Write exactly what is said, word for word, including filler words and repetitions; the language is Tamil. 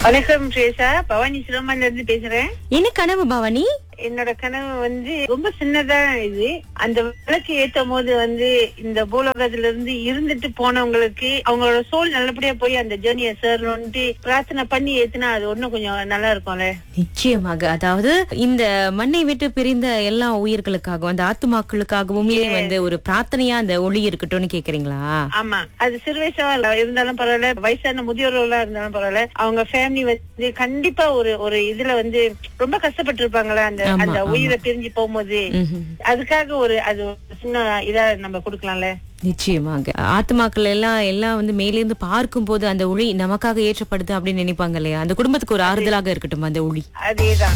வணக்கம் ஸ்ரேஷா, பவானி சிரோமால இருந்து பேசுறேன். என்ன கனவு பவானி? என்னோட கனவு வந்து ரொம்ப சின்னதா இது. அந்த விளக்கு ஏத்தும் போது வந்து இந்த பூலோகத்துல இருந்து இருந்துட்டு போனவங்களுக்கு அவங்களோட சோல் நல்லபடியா போய் அந்த ஜேர்னியை சேரணும்னு பிரார்த்தனை பண்ணி ஏத்துனா அது ஒண்ணும் கொஞ்சம் நல்லா இருக்கும்ல. நிச்சயமாக. அதாவது இந்த மண்ணை விட்டு பிரிந்த எல்லா உயிர்களுக்காகவும் அந்த ஆத்துமாக்களுக்காகவுமே வந்து ஒரு பிரார்த்தனையா அந்த ஒளி இருக்கட்டும்னு கேக்குறீங்களா? ஆமா, அது சிறு வயசா இருந்தாலும் பரவாயில்ல, வயசான முதியோர்களா இருந்தாலும் பரவாயில்ல, அவங்க ஃபேமிலி வந்து கண்டிப்பா ஒரு ஒரு இதுல வந்து ரொம்ப கஷ்டப்பட்டு இருப்பாங்களா அந்த அந்த உயிரை பிரிஞ்சு போகும்போது. அதுக்காக ஒரு அது சின்ன இதா நம்ம கொடுக்கலாம்ல. நிச்சயமாக. ஆத்துமாக்கள் எல்லாம் எல்லாம் வந்து மேலிருந்து பார்க்கும் போது அந்த ஒளி நமக்காக ஏற்றப்படுது அப்படின்னு நினைப்பாங்க இல்லையா? அந்த குடும்பத்துக்கு ஒரு ஆறுதலாக இருக்கட்டும் அந்த ஒளி. அதேதான்.